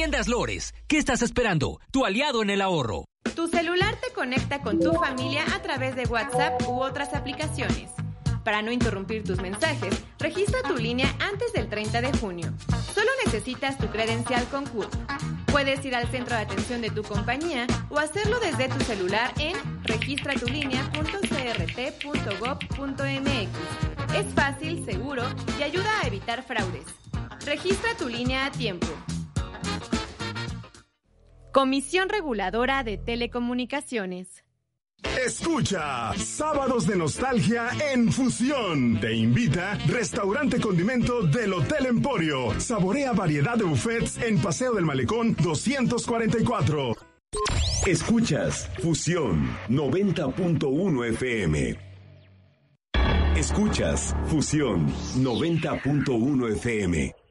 Tiendas Lores. ¿Qué estás esperando? Tu aliado en el ahorro. Tu celular te conecta con tu familia a través de WhatsApp u otras aplicaciones. Para no interrumpir tus mensajes, registra tu línea antes del 30 de junio. Solo necesitas tu credencial con CURP. Puedes ir al centro de atención de tu compañía o hacerlo desde tu celular en registratulinea.crt.gov.mx. Es fácil, seguro y ayuda a evitar fraudes. Registra tu línea a tiempo. Comisión Reguladora de Telecomunicaciones. Escucha Sábados de Nostalgia en Fusión. Te invita Restaurante Condimento del Hotel Emporio. Saborea variedad de buffets en Paseo del Malecón 244. Escuchas Fusión 90.1 FM. Escuchas Fusión 90.1 FM.